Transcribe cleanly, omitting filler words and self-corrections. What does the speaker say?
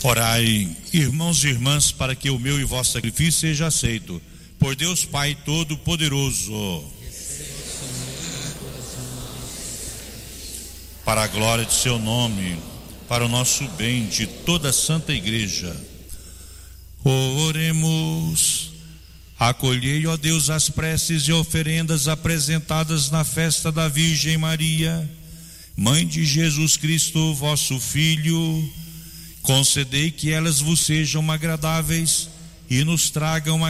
Orai, irmãos e irmãs, para que o meu e vosso sacrifício seja aceito por Deus Pai Todo-Poderoso, para a glória de seu nome, para o nosso bem de toda a Santa Igreja. Oremos. Acolhei, ó Deus, as preces e oferendas apresentadas na festa da Virgem Maria, Mãe de Jesus Cristo, vosso Filho. Concedei que elas vos sejam agradáveis e nos tragam